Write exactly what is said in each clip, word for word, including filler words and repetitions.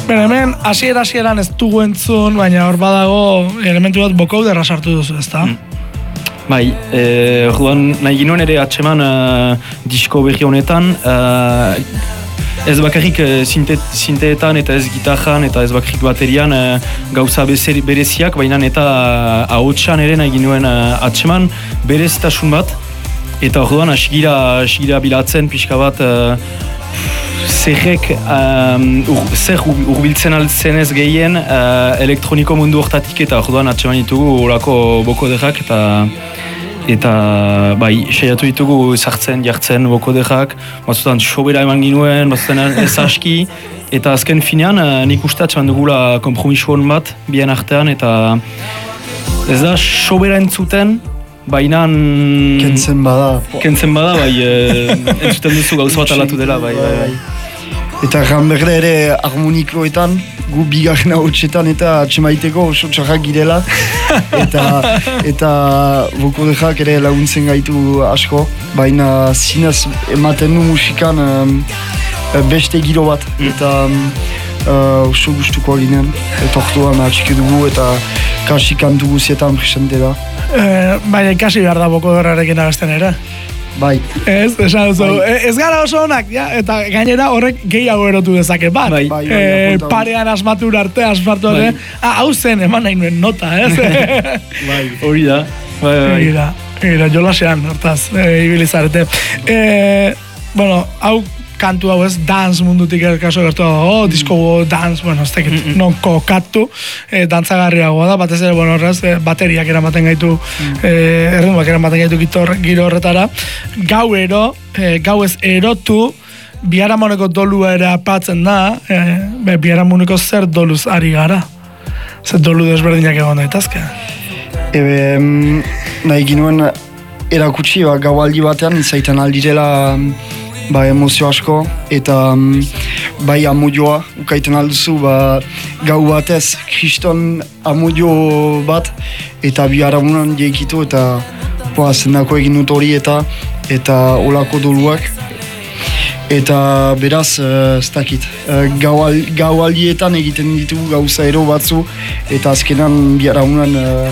Bera, hemen, hasiera-hasieran ez dugu entzun, baina hor badago elementu bat bokauderra sartu duzu, ezta? Mm. Bai, eh, orduan nahi ginoen ere atseman uh, disko berri honetan, uh, ez bakarrik uh, sinteetan eta ez gitarran eta ez bakarrik baterian uh, gauza bereziak, baina eta uh, ahotsan ere nahi ginoen uh, atseman berezitasun bat, eta orduan asigira, asigira bilatzen pixka bat uh, zerrek um, ur, zer urbiltzen altzenez gehien uh, elektroniko mundu hortatik, eta orduan atseman ditugu horako bokoderrak eta eta bai, saiatu ditugu sartzen, jartzen bokoderrak, batzutan sobera eman ginuen, batzutan ez aski, eta azken finean uh, nik uste atseman dugula kompromiso hon bat bien artean, eta ez da sobera entzuten, baina kentzen bada. Kentzen bada, bai, e, entzuten duzu gauza bat alatu dela, bai, bai, bai. Eta ganberde ere harmonikoetan, gu bigarren ahotsetan eta atxemaiteko oso txarrak girela. eta eta bokodejak ere laguntzen gaitu asko, baina zinez ematen du musikan um, beste giro bat. Mm. Eta uh, oso gustuko ginen, eta orduan atxiki dugu eta kasi kantu guzietan presente da. Eh, baina ikasi behar da bokoderrarekin abesten ere. Bai. Ez, esan duzu, bai. Ez gara oso onak, ja? Eta gainera horrek gehiago erotu dezake, bat. Bai. Bai, bai, e, parean asmatur arte, asfartu arte. Bai. Ah, hau zen, eman nahi nuen nota, ez? Bai, hori da. Bai, bai. Egira, egira, jolasean, hortaz, e, ibilizarete. E, bueno, hau kantu hau ez, dance mundutik erkaso gertu da, oh, disko dance, bueno, ez tekit, mm -mm. non kokatu, e, dantzagarriagoa da, batez ere, bueno, horrez, e, bateriak eramaten gaitu, mm. e, erritmoak eramaten gaitu gitor, giro horretara, gau ero, e, gau ez erotu, biharamoneko dolua ere apatzen da, e, be, biharamoneko zer doluz ari gara? Zer dolu desberdinak egon daitazke? Ebe, nahi ginuen erakutsi, ba, gau aldi batean, izaiten aldirela, ba, emozio asko, eta um, bai amodioa, ukaiten alduzu, ba, gau batez, kriston amodio bat, eta bi haramunan jeikitu, eta ba, zendako egin dut hori, eta eta olako doluak. Eta beraz, uh, ez dakit, uh, gau, gau aldietan egiten ditugu gauza ero batzu, eta azkenan bi haramunan uh,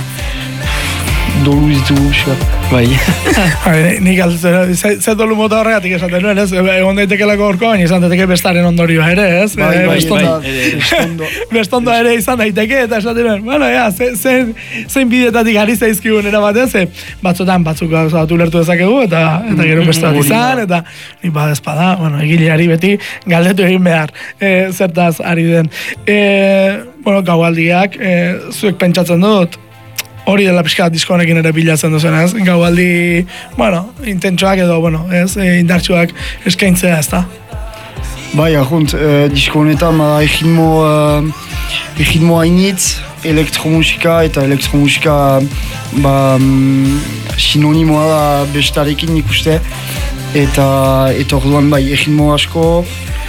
dolu ditugu, bai. Nik altzera, ze dolu mota horregatik esaten nuen, ez? Egon daitekelako horko, baina izan daiteke bestaren ondorioa ere, ez? Bai, bai, bestonda, bai. Bestonda ere izan daiteke, eta esaten nuen, bueno, ja, zein zein bidetatik ari zaizkigun erabaten, ze batzutan batzuk gauza bat ulertu dezakegu, eta eta gero beste bat izan, eta nik badezpada, bueno, egileari beti galdetu egin behar, e, zertaz ari den. E, bueno, gaualdiak, e, zuek pentsatzen dut, hori dela pixka disko honekin ere bilatzen duzen, ez? Gaualdi, bueno, intentsuak edo, bueno, ez, e, indartsuak eskaintzea, ez da? Bai, ahunt, e, disko honetan, bada, egitmo, e, egitmo hainitz, elektromusika, eta elektromusika, ba, mm, sinonimoa da bestarekin nik uste, eta, eta orduan, bai, egitmo asko,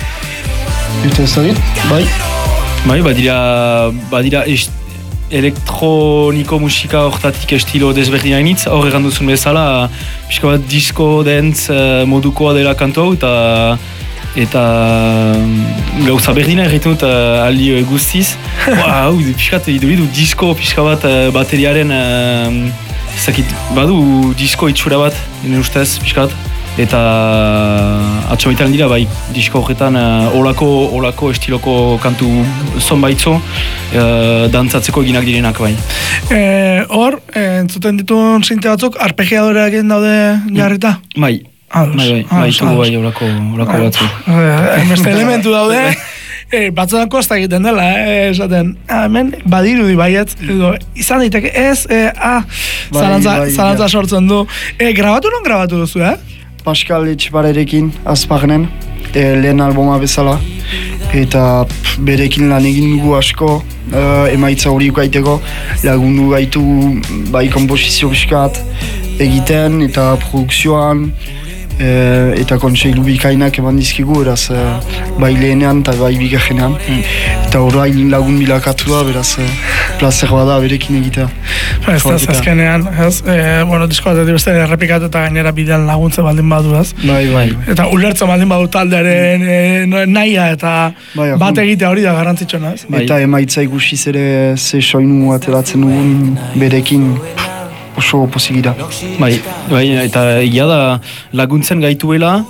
eta ez da dit, bai? Bai, badira, badira, est, elektroniko musika hortatik estilo desberdina initz, hor egan duzun bezala, pixka bat disko, dance modukoa dela kantu hau, eta eta gauza berdina egiten dut uh, aldi uh, guztiz. Hau, pixka bat iduridu disko, pixka bat uh, bateriaren, uh, zakit, badu disko itxura bat, nire ustez, pixka bat. Eta atxamaitan dira, bai, disko horretan uh, olako, olako estiloko kantu zonbaitzu uh, dantzatzeko eginak direnak, bai. Hor, e, entzuten dituen sinte batzuk, arpegiadoreak egin daude jarrita? Bai, bai, bai, bai, bai, olako, olako batzuk. Beste elementu daude, e, batzutan kosta egiten dela, eh, esaten, hemen badirudi baiet, edo izan daiteke ez, e, ah, zalantza, zalantza sortzen du. E, grabatu non grabatu duzu, eh? Pascal Etxeparerekin, azpagnen, e, lehen albuma bezala, eta pff, berekin lan egin dugu asko, e, emaitza hori ukaiteko, lagundu gaitu bai komposizio biskat egiten, eta produkzioan, e, eta kontseilu bikainak eman dizkigu, eraz, e, bai lehenean eta bai bigarrenean. Mm. eta orain lagun bilakatu da, beraz, plazer bada berekin egitea. Ez ez, azkenean, ez, e, bueno, disko bat beste errepikatu eta gainera bidean laguntze baldin badu, ez? Bai, bai. Eta ulertzen baldin badu taldearen e, nahia eta bai, bat egitea hori da garrantzitsuna, ez? Bai. Eta emaitza ikusiz ere ze soinu ateratzen dugun berekin oso pozigira. Bai, bai, eta egia da laguntzen gaituela,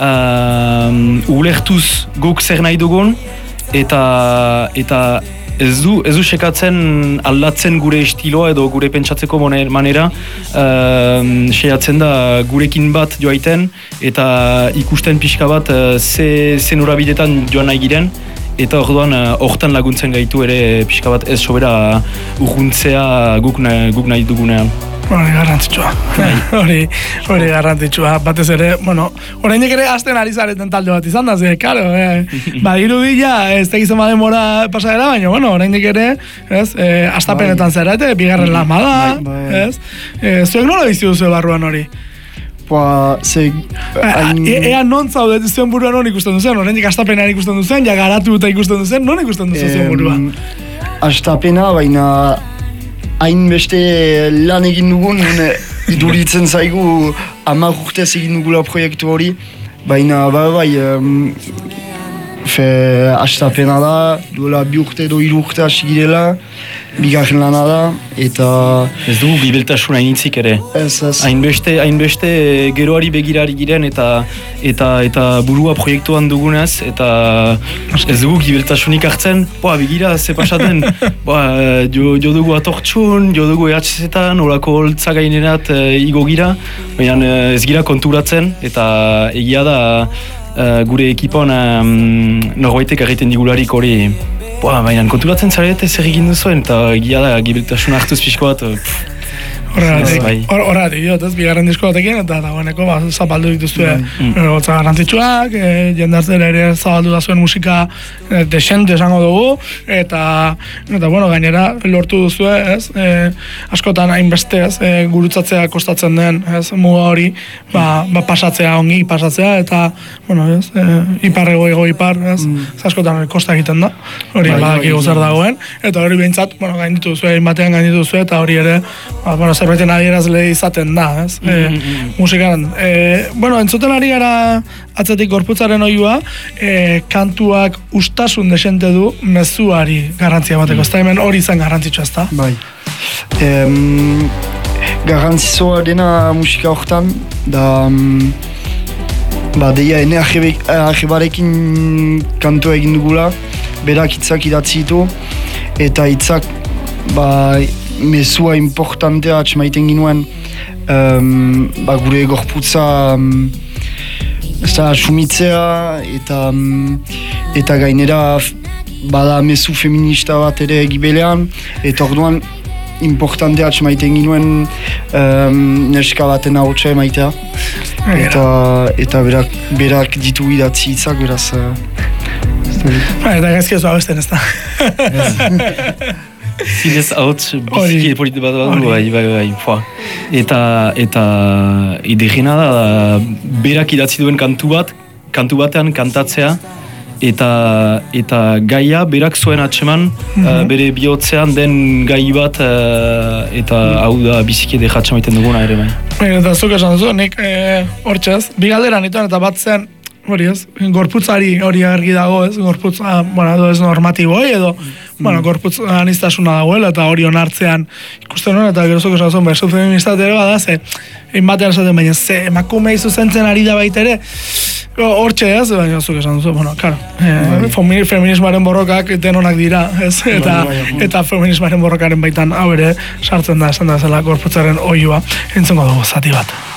uh, ulertuz guk zer nahi dugun, eta eta ez du, ez du sekatzen aldatzen gure estiloa edo gure pentsatzeko manera, uh, seiatzen da gurekin bat joaiten eta ikusten pixka bat uh, ze, ze norabidetan joan nahi giren, eta orduan hortan uh, laguntzen gaitu ere pixka bat ez sobera urruntzea guk, guk nahi dugunean. Hori garrantzitsua, hori hori garrantzitsua, batez ere, bueno, orainek ere hasten ari zareten talde bat izan da, ze, karo, eh, ba, irudila, ez tegizen bademora pasadera, baina, bueno, orainek ere, ez, eh, astapenetan zerate, bigarren lama da, ez, eh, zuek nola bizi duzu barruan hori? Ba, ze... Ea non zaudet zuen buruan non ikusten duzen, orainek astapenean ikusten duzen, ja garatu eta ikusten duzen, non ikusten duzen zuen buruan? Astapena, baina... hainbeste lan egin dugun, iduritzen zaigu hamar urtez egin dugula proiektu hori, baina bai, bai, um, fe, astapena da, duela bi urte edo hiru urte hasi girela, bigarren lana da, eta... Ez dugu gibeltasun hainitzik ere. Ez, ez. Hainbeste, hainbeste geroari begirari giren eta eta eta burua proiektuan dugunez, eta ez dugu gibeltasunik hartzen, boa, begira, ze pasaten, boa, jo, jo dugu atortxun, jo dugu E H Z-etan, horako holtza gainerat e, igo gira, baina ez gira konturatzen, eta egia da e, gure ekipon um, norbaitek egiten digularik hori, boa, baina konturatzen zarete zer egin duzuen, eta egia da gibeltasun hartuz pixko bat, pff. Horregatik, horregatik, diot, ez, bigarren disko batekin, eta dagoeneko ba, zapaldu dituzue gotza garrantzitsuak, e, jendartzera ere zabaldu da zuen musika e, desente esango dugu, eta, eta bueno, gainera lortu duzue, ez, e, askotan hainbeste, ez, e, gurutzatzea kostatzen den, ez, muga hori, ba, ba pasatzea, ongi pasatzea, eta, bueno, ez, e, ipar ego ego ipar, ez, mm. askotan hori kosta egiten da, hori bai, badakigu zer dagoen, eta hori behintzat, bueno, gainditu duzue, batean gainditu duzue, eta hori ere, ba, bueno, zerbaiten adierazle izaten da, ez? Mm -hmm. e, musikan. E, bueno, entzuten ari gara atzetik gorputzaren oihua, e, kantuak ustasun desente du mezuari garrantzia bateko. Ez da hemen hori izan garrantzitsua, ez da? Bai. Em, garrantzitsua dena musika hortan, da... Um, ba, deia, ene argibarekin kantua egin dugula, berak hitzak idatzi ditu, eta hitzak, ba, mesua importantea atxemaiten ginuen um, ba, gure gorputza um, sumitzea eta, um, eta gainera bada mesu feminista bat ere gibelean, eta orduan importantea atxemaiten ginuen um, neska baten ahotsa emaitea eta, eta berak, berak ditu idatzi hitzak, beraz uh, eta gaizkia zua besten ez da. Zinez hauts biziki politik bat bat bai, bai, bai, bai, eta, eta iderina da, berak idatzi duen kantu bat, kantu batean kantatzea, eta, eta gaia berak zuen atseman, mm -hmm. uh, bere bihotzean den gai bat, uh, eta hau da biziki dejatxe maiten duguna ere bai. Eta zuk esan duzu, nik hortxez, bi galdera nituen eta bat zen, hori ez, gorputzari hori argi dago, ez, gorputz, ah, bueno, ez normatiboi edo, mm. bueno, gorputz anistasuna dagoela eta hori onartzean ikusten hori, eta gerozok esan zuen, bezu feministat ere bada, ze, egin batean esaten, baina ze, emakume izuzentzen ari da baita ere, hortxe ez, baina zuk esan duzu, bueno, karo, eh, feminismoaren borrokak denonak dira, ez, eta, eta feminismoaren borrokaren baitan hau ere sartzen da, esan da zela gorputzaren oihua, entzungo dugu zati bat.